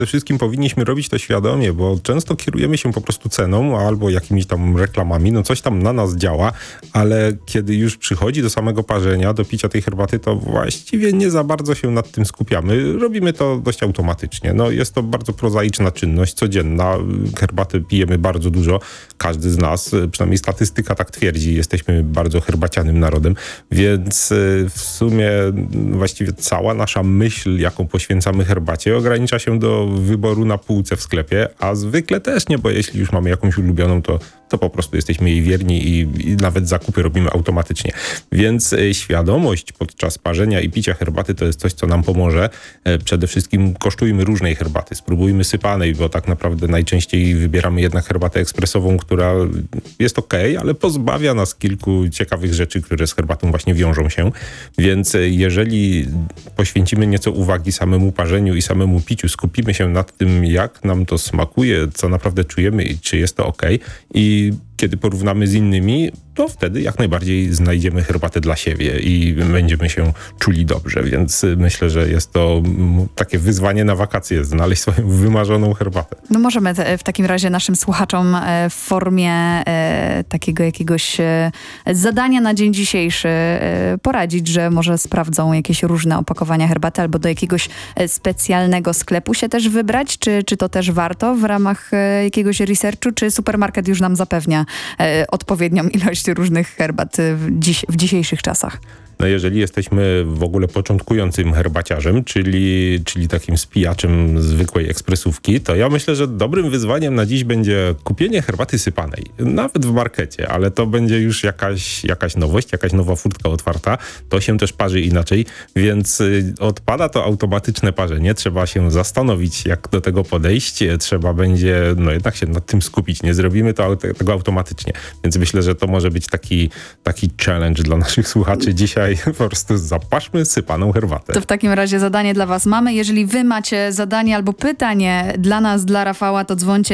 Przede wszystkim powinniśmy robić to świadomie, bo często kierujemy się po prostu ceną albo jakimiś tam reklamami, no coś tam na nas działa, ale kiedy już przychodzi do samego parzenia, do picia tej herbaty, to właściwie nie za bardzo się nad tym skupiamy. Robimy to dość automatycznie. No jest to bardzo prozaiczna czynność, codzienna. Herbaty pijemy bardzo dużo. Każdy z nas, przynajmniej statystyka tak twierdzi, jesteśmy bardzo herbacianym narodem, więc w sumie właściwie cała nasza myśl, jaką poświęcamy herbacie, ogranicza się do wyboru na półce w sklepie, a zwykle też nie, bo jeśli już mamy jakąś ulubioną, to po prostu jesteśmy jej wierni i nawet zakupy robimy automatycznie. Więc świadomość podczas parzenia i picia herbaty to jest coś, co nam pomoże. Przede wszystkim kosztujmy różnej herbaty. Spróbujmy sypanej, bo tak naprawdę najczęściej wybieramy jednak herbatę ekspresową, która jest okej, ale pozbawia nas kilku ciekawych rzeczy, które z herbatą właśnie wiążą się. Więc jeżeli poświęcimy nieco uwagi samemu parzeniu i samemu piciu, skupimy się nad tym, jak nam to smakuje, co naprawdę czujemy i czy jest to okej. I kiedy porównamy z innymi, to wtedy jak najbardziej znajdziemy herbatę dla siebie i będziemy się czuli dobrze, więc myślę, że jest to takie wyzwanie na wakacje, znaleźć swoją wymarzoną herbatę. No możemy w takim razie naszym słuchaczom w formie takiego jakiegoś zadania na dzień dzisiejszy poradzić, że może sprawdzą jakieś różne opakowania herbaty albo do jakiegoś specjalnego sklepu się też wybrać, czy to też warto w ramach jakiegoś researchu, czy supermarket już nam zapewnia odpowiednią ilość różnych herbat w dzisiejszych czasach? No jeżeli jesteśmy w ogóle początkującym herbaciarzem, czyli takim spijaczem zwykłej ekspresówki, to ja myślę, że dobrym wyzwaniem na dziś będzie kupienie herbaty sypanej. Nawet w markecie, ale to będzie już jakaś nowość, jakaś nowa furtka otwarta. To się też parzy inaczej, więc odpada to automatyczne parzenie. Trzeba się zastanowić, jak do tego podejść. Trzeba będzie jednak się nad tym skupić. Nie zrobimy tego automatycznie. Więc myślę, że to może być taki challenge dla naszych słuchaczy dzisiaj. Po prostu zapaszmy sypaną herbatę. To w takim razie zadanie dla was mamy. Jeżeli wy macie zadanie albo pytanie dla nas, dla Rafała, to dzwońcie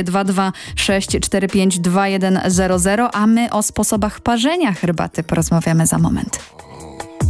226 45 2100, a my o sposobach parzenia herbaty porozmawiamy za moment.